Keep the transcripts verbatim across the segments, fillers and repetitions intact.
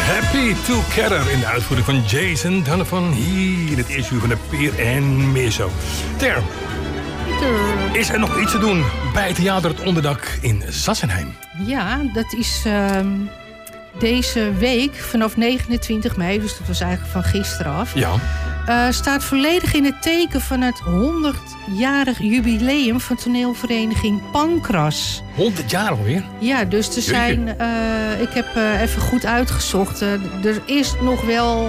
Happy Together in de uitvoering van Jason Donovan. Hier in het eerste uur van de Peer en Meerso. Ter, is er nog iets te doen bij Theater Het Onderdak in Sassenheim? Ja, dat is uh, deze week vanaf negenentwintig mei, dus dat was eigenlijk van gisteren af. Ja. Uh, staat volledig in het teken van het honderdjarig jubileum van toneelvereniging Pankras. honderd jaar alweer? Ja, dus er zijn... Uh, ik heb uh, even goed uitgezocht. Uh, er is nog wel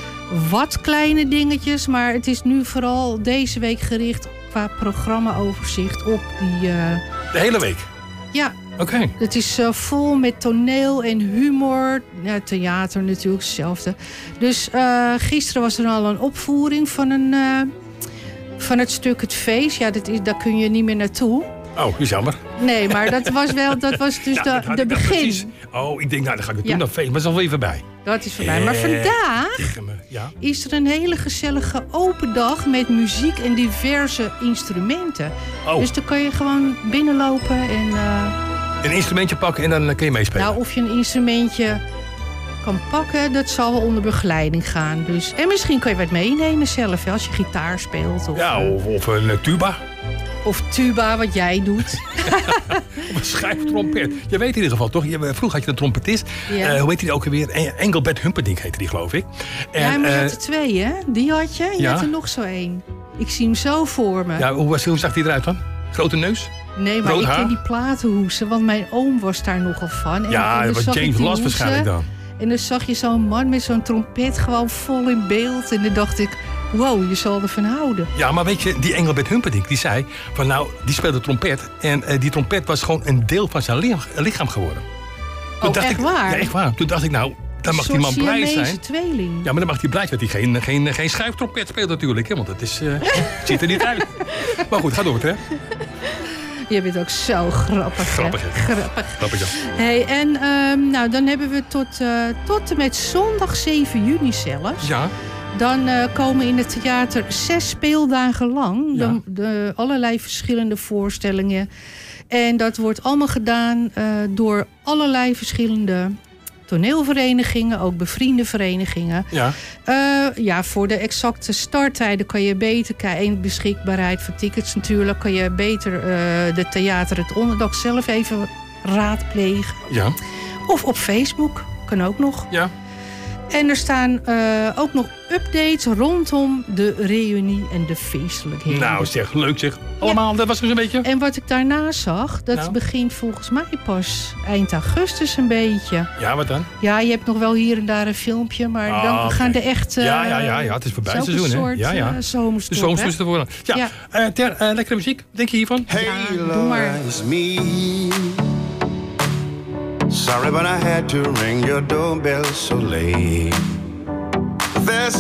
wat kleine dingetjes, maar het is nu vooral deze week gericht qua programmaoverzicht op die... Uh... De hele week? Ja. Oké. Okay. Het is uh, vol met toneel en humor. Ja, theater natuurlijk, hetzelfde. Dus uh, gisteren was er al een opvoering van, een, uh, van het stuk Het Feest. Ja, dat is, daar kun je niet meer naartoe. Oh, is jammer. Nee, maar dat was wel, dat was dus ja, de, de begin. Precies. Oh, ik denk, nou, dan ga ik het ja. doen, dat feest. Maar dat is alweer voorbij. Dat is voorbij. Maar vandaag ja. is er een hele gezellige open dag met muziek en diverse instrumenten. Oh. Dus dan kan je gewoon binnenlopen en... Uh, een instrumentje pakken en dan kun je meespelen. Nou, of je een instrumentje kan pakken, dat zal wel onder begeleiding gaan. Dus, en misschien kan je wat meenemen zelf, als je gitaar speelt. Of, ja, of, of een uh, tuba. Of tuba, wat jij doet. Of een schijftrompet. Je weet in ieder geval, toch? Je, vroeger had je een trompetist. Ja. Uh, hoe heet die ook alweer? Engelbert Humperdinck heette die, geloof ik. En, ja, maar je uh, had er twee, hè? Die had je en je ja? had er nog zo één. Ik zie hem zo voor me. Ja, hoe, was, hoe zag die eruit dan? Grote neus? Nee, maar Rood ik haar? ken die platenhoesen, want mijn oom was daar nogal van. En, ja, en dat was James Last waarschijnlijk dan. En dan zag je zo'n man met zo'n trompet gewoon vol in beeld. En dan dacht ik, wow, je zal ervan houden. Ja, maar weet je, die Engelbert Humperdinck, die zei van nou, die speelde trompet. En uh, die trompet was gewoon een deel van zijn lichaam geworden. Toen oh, dacht echt ik, waar? Ja, echt waar. Toen dacht ik, nou, dan mag die man blij zijn. Tweeling. Ja, maar dan mag hij blij zijn dat hij geen, geen, geen schuiftrompet speelt natuurlijk. Hè, want het is, uh, ziet er niet uit. Maar goed, ga door, hè. Je bent ook zo grappig. Grappig, hè? Grappig. Grappig, ja. Hey, en um, nou, dan hebben we tot, uh, tot en met zondag zeven juni zelfs. Ja. Dan uh, komen in het theater zes speeldagen lang. Ja. De, de, allerlei verschillende voorstellingen. En dat wordt allemaal gedaan uh, door allerlei verschillende toneelverenigingen, ook bevriende verenigingen. Ja. Uh, ja, voor de exacte starttijden kan je beter kijken. En beschikbaarheid van tickets natuurlijk. Kan je beter uh, de Theater Het Onderdak zelf even raadplegen. Ja. Of op Facebook, kan ook nog. Ja. En er staan uh, ook nog updates rondom de reunie en de feestelijkheden. Nou zeg, leuk zeg. Allemaal, ja. Dat was dus een beetje. En wat ik daarna zag, dat nou. begint volgens mij pas eind augustus een beetje. Ja, wat dan? Ja, je hebt nog wel hier en daar een filmpje, maar ah, dan okay. gaan de echt... Uh, ja, ja, ja, ja, het is voorbij het seizoen, hè? Soort, ja, ja. Uh, zomerstop, de zomerstop te worden. Ja, ja. Uh, ter, uh, lekkere muziek. Denk je hiervan? Hey, ja, doe maar. Me. Sorry, but I had to ring your doorbell so late. There's